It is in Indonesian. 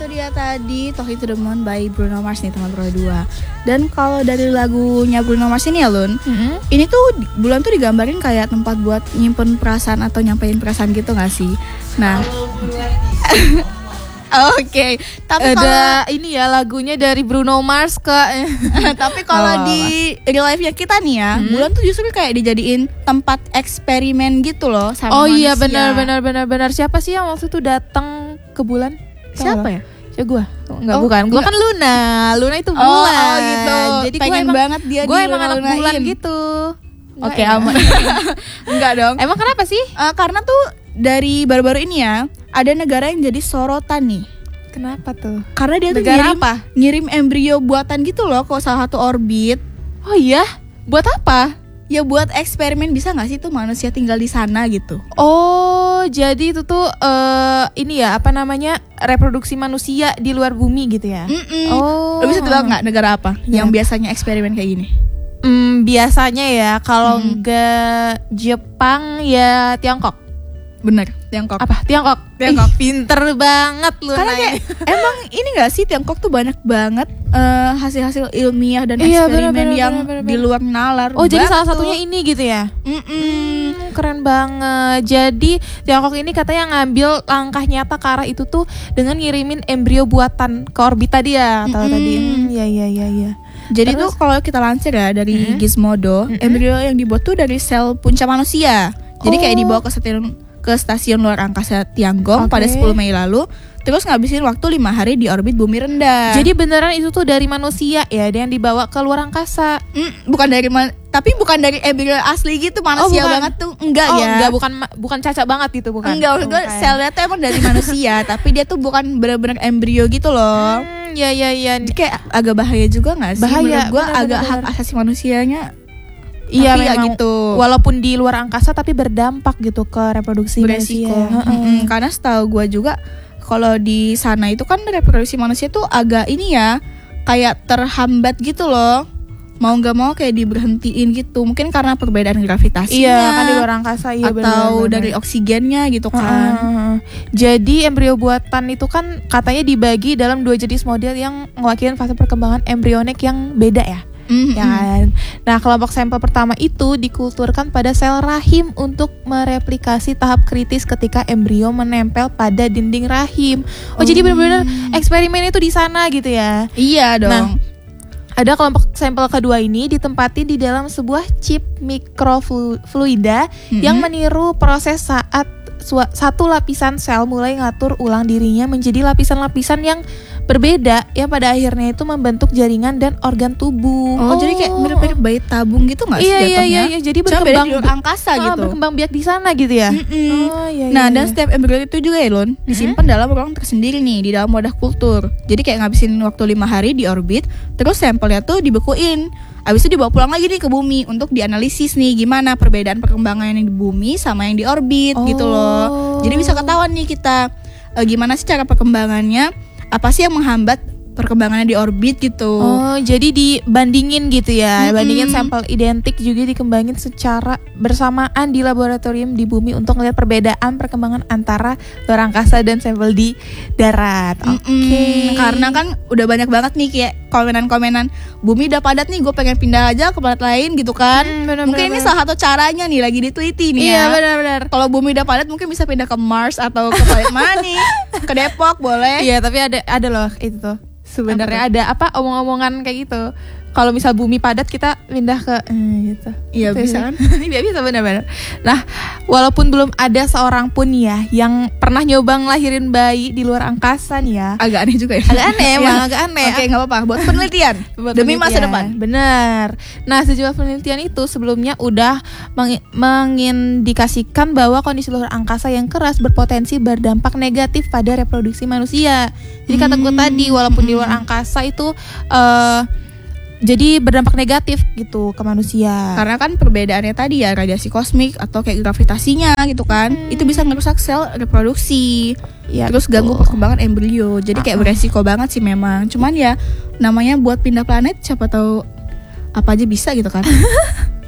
itu dia tadi Talking to the Moon by Bruno Mars nih teman-teman 2. Dan kalau dari lagunya Bruno Mars ini ya Lun, ini tuh bulan tuh digambarin kayak tempat buat nyimpen perasaan atau nyampein perasaan gitu gak sih? Nah Oke, tapi ada ini ya lagunya dari Bruno Mars ke tapi kalau di real life-nya kita nih ya, bulan tuh justru kayak dijadiin tempat eksperimen gitu loh sama manusia. Iya benar. Siapa sih yang waktu itu datang ke bulan? Siapa ya? Ya gue bukan. Gue kan Luna itu bulan. Oh gitu. Jadi pengen banget dia gue emang anak bulan gitu. Oke, aman. Enggak dong. Emang kenapa sih? Karena tuh dari baru-baru ini ya, ada negara yang jadi sorotan nih. Kenapa tuh? Karena dia tuh ngirim embrio buatan gitu loh ke salah satu orbit. Oh iya? Buat apa? Ya buat eksperimen, bisa gak sih tuh manusia tinggal di sana gitu. Oh, jadi itu tuh ini ya, apa namanya, reproduksi manusia di luar bumi gitu ya? Oh. Lo bisa tebak gak negara apa yang biasanya eksperimen kayak gini? Biasanya ya, kalau enggak Jepang ya Tiongkok. Bener, Tiongkok. Apa? Tiongkok. Pinter banget lu. Karena kayak emang ini gak sih, Tiongkok tuh banyak banget hasil-hasil ilmiah dan eksperimen yang bener. Di luar nalar. Oh, jadi salah satunya ini gitu ya? Keren banget. Jadi Tiongkok ini katanya ngambil langkah nyata ke arah itu tuh dengan ngirimin embrio buatan ke orbit tadi ya. Tadi. Iya. Jadi tuh kalau kita lansir ya dari Gizmodo, embrio yang dibuat tuh dari sel punca manusia. Jadi kayak dibawa ke stasiun luar angkasa Tiangong pada 10 Mei lalu. Terus ngabisin waktu 5 hari di orbit bumi rendah. Jadi beneran itu tuh dari manusia ya, yang dibawa ke luar angkasa. Bukan dari embrio asli gitu, manusia banget tuh. Enggak. Bukan caca banget gitu, bukan. Enggak, maksud gue selnya tuh emang dari manusia, tapi dia tuh bukan benar-benar embrio gitu loh. Iya. Jadi kayak agak bahaya juga gak sih? Bahaya. Menurut gue agak hak asasi manusianya. Iya, tapi memang gitu. Walaupun di luar angkasa tapi berdampak gitu ke reproduksi manusia. Karena setahu gue juga kalau di sana itu kan reproduksi manusia tuh agak ini ya, kayak terhambat gitu loh. Mau nggak mau kayak diberhentiin gitu. Mungkin karena perbedaan gravitasinya. Iya, kan di luar angkasa. Iya, atau bener. Dari oksigennya gitu kan. Jadi embrio buatan itu kan katanya dibagi dalam 2 jenis model yang mewakili fase perkembangan embrionik yang beda ya. Ya kan? Nah, kelompok sampel pertama itu dikulturkan pada sel rahim untuk mereplikasi tahap kritis ketika embrio menempel pada dinding rahim. Jadi benar-benar eksperimen itu di sana gitu ya. Iya dong. Nah, ada kelompok sampel kedua ini ditempati di dalam sebuah chip mikrofluida yang meniru proses saat satu lapisan sel mulai ngatur ulang dirinya menjadi lapisan-lapisan yang berbeda yang pada akhirnya itu membentuk jaringan dan organ tubuh. Jadi kayak mirip-mirip bayi tabung gitu nggak sih jatuhnya? Iya. Jadi berkembang di angkasa gitu. Berkembang biak di sana gitu ya. Dan setiap embrio itu juga ya Lon, disimpan dalam ruang tersendiri nih, di dalam wadah kultur. Jadi kayak ngabisin waktu 5 hari di orbit, terus sampelnya tuh dibekuin. Abis itu dibawa pulang lagi nih ke bumi untuk dianalisis nih gimana perbedaan perkembangan yang di bumi sama yang di orbit gitu loh. Jadi bisa ketahuan nih kita gimana sih cara perkembangannya, apa sih yang menghambat perkembangannya di orbit gitu. Jadi dibandingin gitu ya. Bandingin sampel identik juga dikembangin secara bersamaan di laboratorium di bumi untuk melihat perbedaan perkembangan antara luar angkasa dan sampel di darat. Karena kan udah banyak banget nih kayak komenan-komenan, bumi udah padat nih, gue pengen pindah aja ke planet lain gitu kan. Mungkin ini salah satu caranya nih, lagi diteliti nih ya. Iya benar. Kalau bumi udah padat mungkin bisa pindah ke Mars atau ke planet mana nih? Ke Depok boleh. Iya, tapi ada loh itu tuh. Sebenarnya ada omong-omongan kayak gitu. Kalau misal bumi padat kita pindah ke gitu. Iya bisa kan? Iya bisa benar-benar. Nah, walaupun belum ada seorang pun ya yang pernah nyoba ngelahirin bayi di luar angkasa nih ya. Agak aneh juga ya. Agak aneh. Oke, enggak apa-apa. Buat penelitian. Demi masa depan. Benar. Nah, sejumlah penelitian itu sebelumnya udah mengindikasikan bahwa kondisi luar angkasa yang keras berpotensi berdampak negatif pada reproduksi manusia. Jadi kata gue tadi, walaupun di luar angkasa itu jadi berdampak negatif gitu ke manusia. Karena kan perbedaannya tadi ya, radiasi kosmik atau kayak gravitasinya gitu kan. Itu bisa ngerusak sel reproduksi. Ya, terus ganggu perkembangan embrio. Jadi kayak beresiko banget sih memang. Cuman ya namanya buat pindah planet, siapa tahu apa aja bisa gitu kan.